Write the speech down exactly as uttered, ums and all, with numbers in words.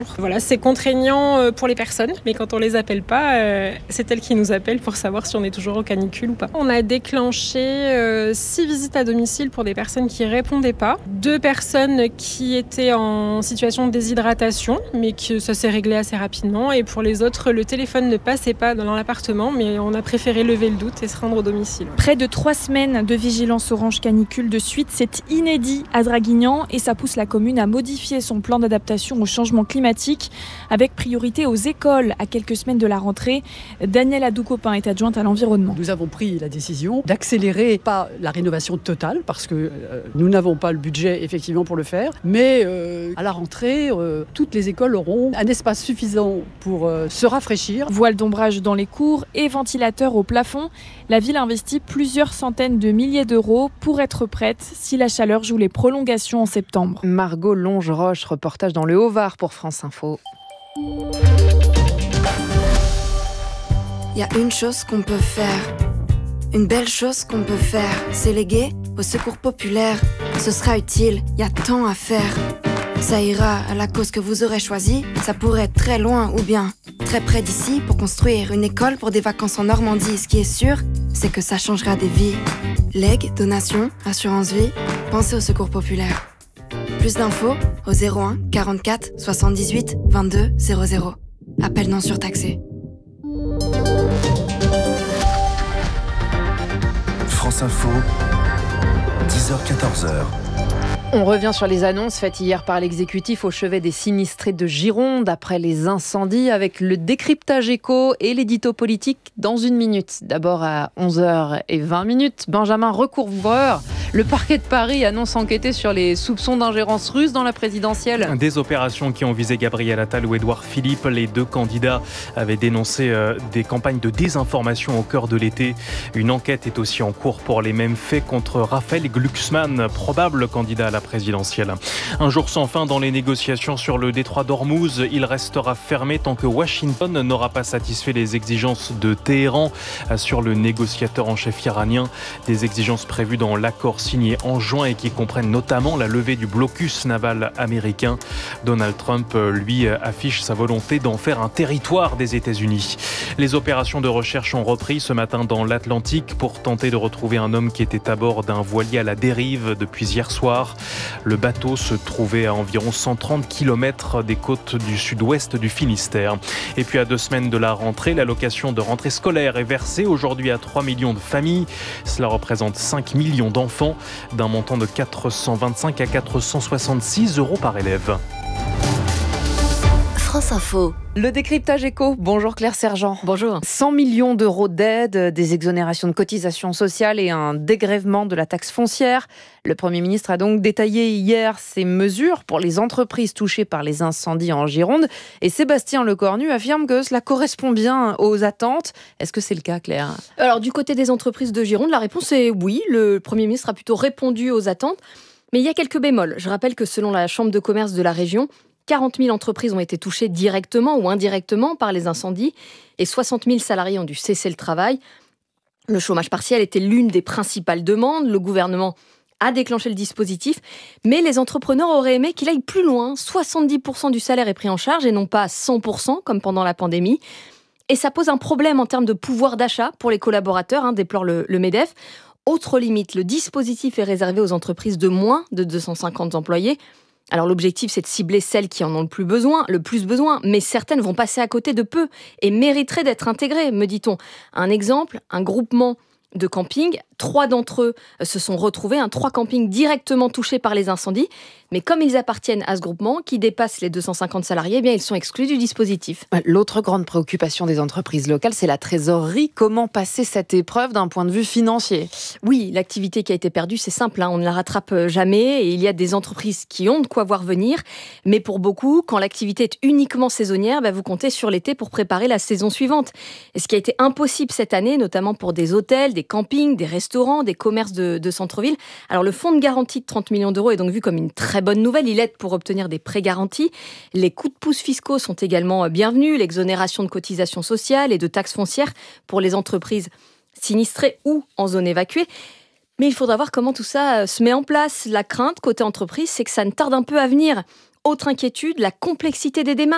Voilà, c'est contraignant pour les personnes, mais quand on les appelle pas, euh, c'est elles qui nous appellent pour savoir si on est toujours au canicule ou pas. On a déclenché euh, six visites à domicile pour des personnes qui répondaient pas, deux personnes qui étaient en situation de déshydratation, mais que ça s'est réglé assez rapidement, et pour les autres, le téléphone ne passait pas dans l'appartement, mais on a préféré lever le doute et se rendre au domicile. Près de trois semaines de vigilance orange canicule de suite, c'est inédit à Draguignan et ça pousse la commune à modifier son plan d'adaptation au changement climatique, avec priorité aux écoles à quelques semaines de la rentrée. Danielle Adou-Copin est adjointe à l'environnement. Nous avons pris la décision d'accélérer, pas la rénovation totale, parce que euh, nous n'avons pas le budget effectivement pour le faire, mais euh, à la rentrée, euh, toutes les écoles auront un espace suffisant pour euh, se rafraîchir. Voile d'ombrage dans les cours et ventilateurs au plafond. La ville investit plusieurs centaines de milliers d'euros pour être prête si la chaleur joue les prolongations en septembre. Margot Longeroche, reportage dans le Haut-Var pour France Info. Il y a une chose qu'on peut faire, une belle chose qu'on peut faire, c'est léguer au secours populaire. Ce sera utile, il y a tant à faire. Ça ira à la cause que vous aurez choisie, ça pourrait être très loin ou bien très près d'ici pour construire une école pour des vacances en Normandie. Ce qui est sûr, c'est que ça changera des vies. Legs, donations, assurance vie, pensez au secours populaire. Plus d'infos au zéro un quarante-quatre soixante-dix-huit vingt-deux zéro zéro. Appel non surtaxé. France Info, dix heures quatorze. On revient sur les annonces faites hier par l'exécutif au chevet des sinistrés de Gironde après les incendies, avec le décryptage éco et l'édito politique dans une minute. D'abord à onze heures vingt, Benjamin Recouvreur, le parquet de Paris annonce enquêter sur les soupçons d'ingérence russe dans la présidentielle. Des opérations qui ont visé Gabriel Attal ou Édouard Philippe. Les deux candidats avaient dénoncé euh, des campagnes de désinformation au cœur de l'été. Une enquête est aussi en cours pour les mêmes faits contre Raphaël Glucksmann, probable candidat à la présidentielle. Un jour sans fin dans les négociations sur le détroit d'Ormuz. Il restera fermé tant que Washington n'aura pas satisfait les exigences de Téhéran, assure le négociateur en chef iranien. Des exigences prévues dans l'accord signé en juin et qui comprennent notamment la levée du blocus naval américain. Donald Trump, lui, affiche sa volonté d'en faire un territoire des États-Unis. Les opérations de recherche ont repris ce matin dans l'Atlantique pour tenter de retrouver un homme qui était à bord d'un voilier à la dérive depuis hier soir. Le bateau se trouvait à environ cent trente kilomètres des côtes du sud-ouest du Finistère. Et puis à deux semaines de la rentrée, l'allocation de rentrée scolaire est versée aujourd'hui à trois millions de familles. Cela représente cinq millions d'enfants, d'un montant de quatre cent vingt-cinq à quatre cent soixante-six euros par élève. France Info. Le décryptage éco. Bonjour Claire Sergent. Bonjour. cent millions d'euros d'aide, des exonérations de cotisations sociales et un dégrèvement de la taxe foncière. Le Premier ministre a donc détaillé hier ces mesures pour les entreprises touchées par les incendies en Gironde. Et Sébastien Lecornu affirme que cela correspond bien aux attentes. Est-ce que c'est le cas, Claire ? Alors, du côté des entreprises de Gironde, la réponse est oui. Le Premier ministre a plutôt répondu aux attentes. Mais il y a quelques bémols. Je rappelle que selon la Chambre de commerce de la région, quarante mille entreprises ont été touchées directement ou indirectement par les incendies et soixante mille salariés ont dû cesser le travail. Le chômage partiel était l'une des principales demandes. Le gouvernement a déclenché le dispositif, mais les entrepreneurs auraient aimé qu'il aille plus loin. soixante-dix pour cent du salaire est pris en charge et non pas cent pour cent comme pendant la pandémie. Et ça pose un problème en termes de pouvoir d'achat pour les collaborateurs, hein, déplore le, le MEDEF. Autre limite, le dispositif est réservé aux entreprises de moins de deux cent cinquante employés. Alors l'objectif, c'est de cibler celles qui en ont le plus besoin, le plus besoin, mais certaines vont passer à côté de peu et mériteraient d'être intégrées, me dit-on. Un exemple, un groupement de camping, trois d'entre eux se sont retrouvés, hein, trois campings directement touchés par les incendies, mais comme ils appartiennent à ce groupement qui dépasse les deux cent cinquante salariés, eh bien ils sont exclus du dispositif. L'autre grande préoccupation des entreprises locales, c'est la trésorerie. Comment passer cette épreuve d'un point de vue financier ? Oui, l'activité qui a été perdue, c'est simple, hein, on ne la rattrape jamais et il y a des entreprises qui ont de quoi voir venir, mais pour beaucoup, quand l'activité est uniquement saisonnière, bah, vous comptez sur l'été pour préparer la saison suivante. Et ce qui a été impossible cette année, notamment pour des hôtels, des campings, des restaurants, des commerces de, de centre-ville. Alors le fonds de garantie de trente millions d'euros est donc vu comme une très bonne nouvelle. Il aide pour obtenir des prêts garantis. Les coups de pouce fiscaux sont également bienvenus. L'exonération de cotisations sociales et de taxes foncières pour les entreprises sinistrées ou en zone évacuée. Mais il faudra voir comment tout ça se met en place. La crainte côté entreprise, c'est que ça ne tarde un peu à venir. Autre inquiétude, la complexité des démarches.